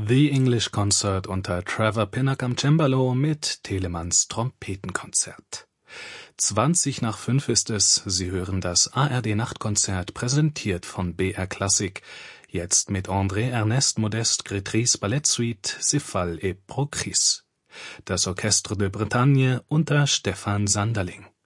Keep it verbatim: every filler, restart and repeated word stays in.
The English Concert unter Trevor Pinnock am Cembalo mit Telemanns Trompetenkonzert. Zwanzig nach fünf ist es, Sie hören das A R D-Nachtkonzert, präsentiert von B R Klassik, jetzt mit André Ernest Modeste Grétry's Ballettsuite Céphale et Procris. Das Orchestre de Bretagne unter Stefan Sanderling.